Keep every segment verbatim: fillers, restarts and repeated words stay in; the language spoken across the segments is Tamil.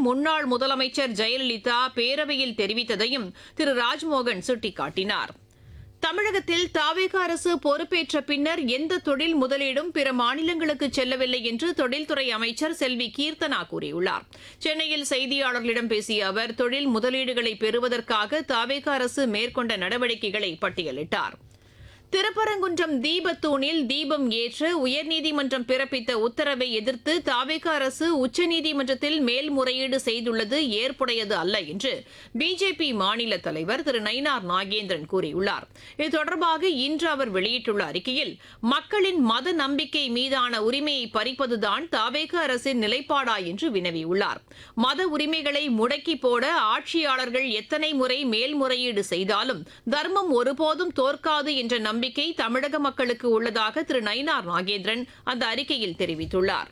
முன்னாள் முதலமைச்சர் ஜெயலலிதா பேரவையில் தெரிவித்ததையும் திரு ராஜ்மோகன் சுட்டிக்காட்டினார். தமிழகத்தில் தவேக அரசு பொறுப்பேற்ற பின்னர் எந்த தொழில் முதலீடும் பிற மாநிலங்களுக்கு செல்லவில்லை என்று தொழில்துறை அமைச்சர் செல்வி கீர்த்தனா கூறியுள்ளார். சென்னையில் செய்தியாளர்களிடம் பேசிய அவர் தொழில் முதலீடுகளை பெறுவதற்காக தவேக அரசு மேற்கொண்ட நடவடிக்கைகளை பட்டியலிட்டார். திருப்பரங்குன்றம் தீபத்தூணில் தீபம் ஏற்ற உயர்நீதிமன்றம் பிறப்பித்த உத்தரவை எதிர்த்து தவேக அரசு உச்சநீதிமன்றத்தில் மேல்முறையீடு செய்துள்ளது ஏற்புடையது அல்ல என்று பிஜேபி மாநில தலைவர் திரு நயினார் நாகேந்திரன் கூறியுள்ளார். இது தொடர்பாக இன்று அவர் வெளியிட்டுள்ள அறிக்கையில், மக்களின் மத நம்பிக்கை மீதான உரிமையை பறிப்பதுதான் தவேக அரசின் நிலைப்பாடா என்று வினவியுள்ளார். மத உரிமைகளை முடக்கி போட ஆட்சியாளர்கள் எத்தனை முறை மேல்முறையீடு செய்தாலும் தர்மம் ஒருபோதும் தோற்காது என்ற நம்பிக்கை நம்பிக்கை தமிழக மக்களுக்கு உள்ளதாக திரு நயினார் நாகேந்திரன் அந்த அறிக்கையில் தெரிவித்துள்ளார்.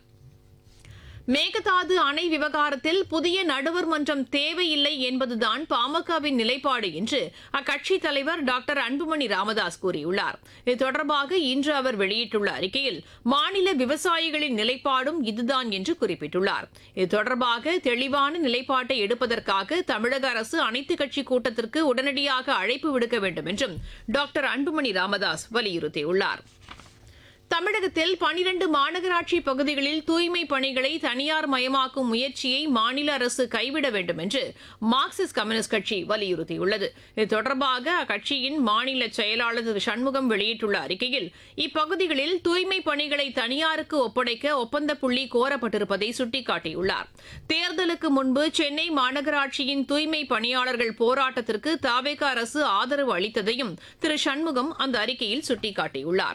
மேகதாது அணை விவகாரத்தில் புதிய நடுவர் மன்றம் தேவையில்லை என்பதுதான் பாமகவின் நிலைப்பாடு என்று அக்கட்சித் தலைவர் டாக்டர் அன்புமணி ராமதாஸ் கூறியுள்ளார். இது தொடர்பாக இன்று அவர் வெளியிட்டுள்ள அறிக்கையில், மாநில விவசாயிகளின் நிலைப்பாடும் இதுதான் என்று குறிப்பிட்டுள்ளார். இது தொடர்பாக தெளிவான நிலைப்பாட்டை எடுப்பதற்காக தமிழக அரசு அனைத்துக் கட்சி கூட்டத்திற்கு உடனடியாக அழைப்பு விடுக்க வேண்டும் என்றும் டாக்டர் அன்புமணி ராமதாஸ் வலியுறுத்தியுள்ளார். தமிழகத்தில் பனிரண்டு மாநகராட்சி பகுதிகளில் தூய்மைப் பணிகளை தனியார் மயமாக்கும் முயற்சியை மாநில அரசு கைவிட வேண்டும் என்று மார்க்சிஸ்ட் கம்யூனிஸ்ட் கட்சி வலியுறுத்தியுள்ளது. இது தொடர்பாக அக்கட்சியின் மாநில செயலாளர் திரு சண்முகம் வெளியிட்டுள்ள அறிக்கையில், இப்பகுதிகளில் தூய்மைப் பணிகளை தனியாருக்கு ஒப்படைக்க ஒப்பந்த புள்ளி கோரப்பட்டிருப்பதை சுட்டிக்காட்டியுள்ளார். தேர்தலுக்கு முன்பு சென்னை மாநகராட்சியின் தூய்மை பணியாளர்கள் போராட்டத்திற்கு தவேக அரசு ஆதரவு அளித்ததையும் திரு சண்முகம் அந்த அறிக்கையில் சுட்டிக்காட்டியுள்ளார்.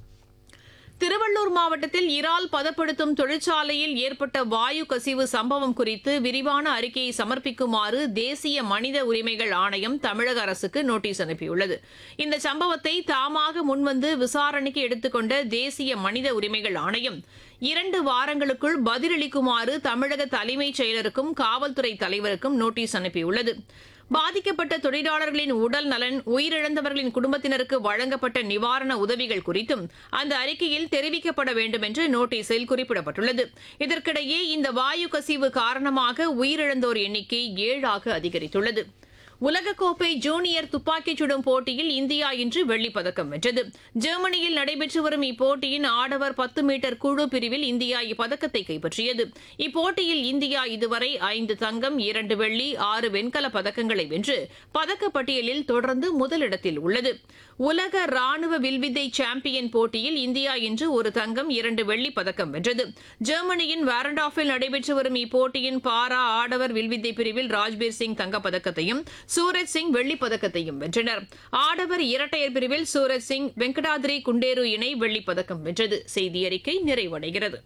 திருவள்ளூர் மாவட்டத்தில் இறால் பதப்படுத்தும் தொழிற்சாலையில் ஏற்பட்ட வாயு கசிவு சம்பவம் குறித்து விரிவான அறிக்கையை சமர்ப்பிக்குமாறு தேசிய மனித உரிமைகள் ஆணையம் தமிழக அரசுக்கு நோட்டீஸ் அனுப்பியுள்ளது. இந்த சம்பவத்தை தாமாக முன்வந்து விசாரணைக்கு எடுத்துக்கொண்ட தேசிய மனித உரிமைகள் ஆணையம் இரண்டு வாரங்களுக்குள் பதிலளிக்குமாறு தமிழக தலைமைச் செயலருக்கும் காவல்துறை தலைவருக்கும் நோட்டீஸ் அனுப்பியுள்ளது. பாதிக்கப்பட்ட தொழிலாளர்களின் உடல் நலன், உயிரிழந்தவர்களின் குடும்பத்தினருக்கு வழங்கப்பட்ட நிவாரண உதவிகள் குறித்தும் அந்த அறிக்கையில் தெரிவிக்கப்பட வேண்டும் என்று நோட்டீஸில் குறிப்பிடப்பட்டுள்ளது. இதற்கிடையே இந்த வாயு கசிவு காரணமாக உயிரிழந்தோர் எண்ணிக்கை ஏழாக அதிகரித்துள்ளது. உலகக்கோப்பை ஜூனியர் துப்பாக்கிச் சுடும் போட்டியில் இந்தியா இன்று வெள்ளிப் பதக்கம் வென்றது. ஜெர்மனியில் நடைபெற்று வரும் இப்போட்டியின் ஆடவர் பத்து மீட்டர் குழு பிரிவில் இந்தியா இப்பதக்கத்தை கைப்பற்றியது. இப்போட்டியில் இந்தியா இதுவரை ஐந்து தங்கம், இரண்டு வெள்ளி, ஆறு வெண்கலப் பதக்கங்களை வென்று பதக்கப்பட்டியலில் தொடர்ந்து முதலிடத்தில் உள்ளது. உலக ராணுவ வில்வித்தை சாம்பியன் போட்டியில் இந்தியா இன்று ஒரு தங்கம், இரண்டு வெள்ளிப் பதக்கம் வென்றது. ஜெர்மனியின் வாரண்டாஃபில் நடைபெற்று வரும் இப்போட்டியின் பாரா ஆடவர் வில்வித்தை பிரிவில் ராஜ்பீர் சிங் தங்கப்பதக்கத்தையும் சூரஜ் சிங் வெள்ளிப் பதக்கத்தையும் வென்றனர். ஆடவர் இரட்டையர் பிரிவில் சூரஜ் சிங், வெங்கடாதிரி குண்டேரு இணை வெள்ளிப் பதக்கம் வென்றது. செய்தி அறிக்கை நிறைவடைகிறது.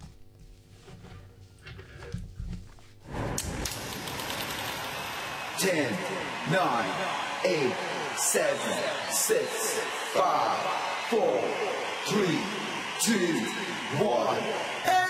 ten, nine, eight, seven, six, five, four, three, two, one.